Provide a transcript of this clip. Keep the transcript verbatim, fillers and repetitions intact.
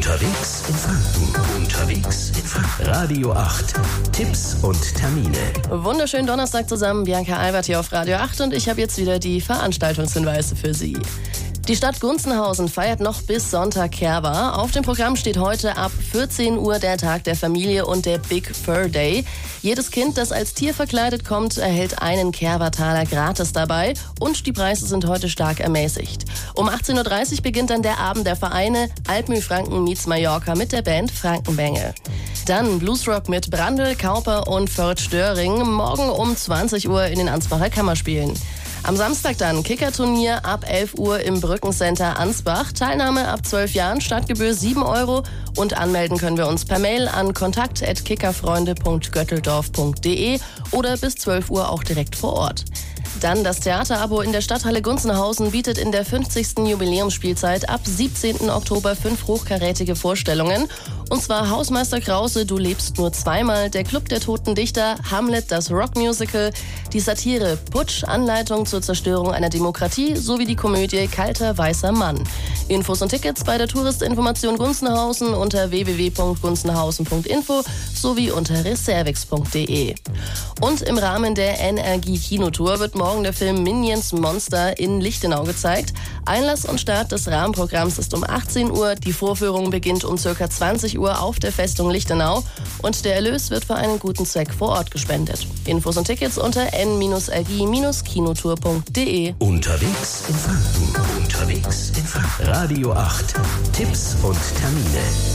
Unterwegs in Franken. Unterwegs in Franken. Radio acht. Tipps und Termine. Wunderschönen Donnerstag zusammen. Bianca Albert hier auf Radio acht und ich habe jetzt wieder die Veranstaltungshinweise für Sie. Die Stadt Gunzenhausen feiert noch bis Sonntag Kerwa. Auf dem Programm steht heute ab vierzehn Uhr der Tag der Familie und der Big Fur Day. Jedes Kind, das als Tier verkleidet kommt, erhält einen Kerwa-Taler gratis dabei und die Preise sind heute stark ermäßigt. Um achtzehn Uhr dreißig beginnt dann der Abend der Vereine Altmühl Franken meets Mallorca mit der Band Frankenbengel. Dann Bluesrock mit Brandl, Kauper und Fürth Störing morgen um zwanzig Uhr in den Ansbacher Kammerspielen. Am Samstag dann Kickerturnier ab elf Uhr im Brückencenter Ansbach. Teilnahme ab zwölf Jahren, Startgebühr sieben Euro und anmelden können wir uns per Mail an kontakt at kickerfreunde punkt götteldorf punkt de oder bis zwölf Uhr auch direkt vor Ort. Dann das Theaterabo in der Stadthalle Gunzenhausen bietet in der fünfzigsten Jubiläumsspielzeit ab siebzehnten Oktober fünf hochkarätige Vorstellungen. Und zwar Hausmeister Krause, Du lebst nur zweimal, der Club der Toten Dichter, Hamlet, das Rockmusical, die Satire Putsch, Anleitung zur Zerstörung einer Demokratie sowie die Komödie Kalter weißer Mann. Infos und Tickets bei der Touristinformation Gunzenhausen unter w w w punkt gunzenhausen punkt info sowie unter reservix punkt de. Und im Rahmen der Energie-Kinotour wird morgen der Film Minions Monster in Lichtenau gezeigt. Einlass und Start des Rahmenprogramms ist um achtzehn Uhr. Die Vorführung beginnt um ca. zwanzig Uhr auf der Festung Lichtenau und der Erlös wird für einen guten Zweck vor Ort gespendet. Infos und Tickets unter n r g kinotour punkt de. Unterwegs in Franken. Unterwegs in Franken. Radio acht. Tipps und Termine.